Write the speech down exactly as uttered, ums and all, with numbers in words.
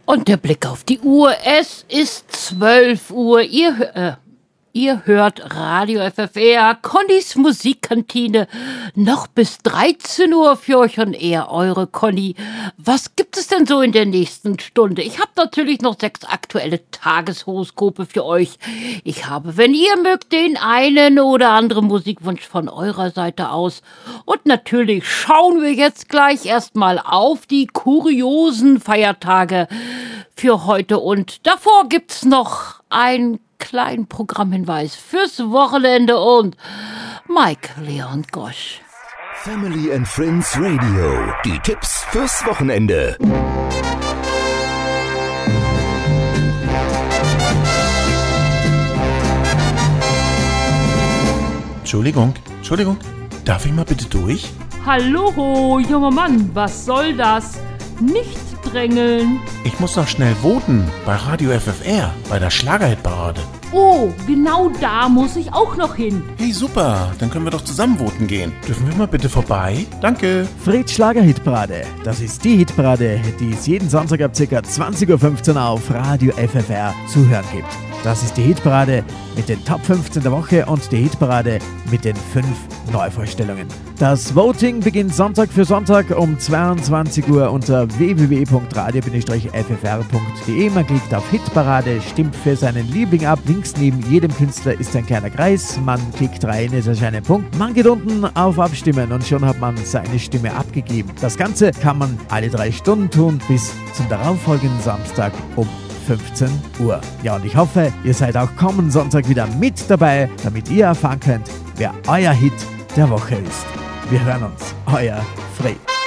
Und der Blick auf die Uhr. Es ist zwölf Uhr. Ihr, äh, ihr hört Radio F F R, Connys Musikkantine. Noch bis dreizehn Uhr für euch und eher eure Conny. Was gibt es denn so in der nächsten Stunde? Ich habe natürlich noch sechs aktuelle Tageshoroskope für euch. Ich habe, wenn ihr mögt, den einen oder anderen Musikwunsch von eurer Seite aus. Und natürlich schauen wir jetzt gleich erstmal auf die kuriosen Feiertage für heute. Und davor gibt's noch ein kleinen Programmhinweis fürs Wochenende und Mike Leon Gosch. Family and Friends Radio. Die Tipps fürs Wochenende. Entschuldigung, Entschuldigung. Darf ich mal bitte durch? Hallo, junger Mann, was soll das? Nicht drängeln. Ich muss noch schnell voten bei Radio F F R, bei der Schlagerhitparade. Oh, genau da muss ich auch noch hin. Hey, super, dann können wir doch zusammen voten gehen. Dürfen wir mal bitte vorbei? Danke. Fritz Schlagerhitparade. Das ist die Hitparade, die es jeden Sonntag ab ca. zwanzig Uhr fünfzehn auf Radio F F R zu hören gibt. Das ist die Hitparade mit den Top fünfzehn der Woche und die Hitparade mit den fünf Neuvorstellungen. Das Voting beginnt Sonntag für Sonntag um zweiundzwanzig Uhr unter w w w punkt radio Bindestrich f f r punkt d e. Man klickt auf Hitparade, stimmt für seinen Liebling ab. Links neben jedem Künstler ist ein kleiner Kreis. Man klickt rein, es erscheint ein Punkt. Man geht unten auf Abstimmen und schon hat man seine Stimme abgegeben. Das Ganze kann man alle drei Stunden tun bis zum darauffolgenden Samstag um fünfzehn Uhr. Ja, und ich hoffe, ihr seid auch kommenden Sonntag wieder mit dabei, damit ihr erfahren könnt, wer euer Hit der Woche ist. Wir hören uns. Euer Fred.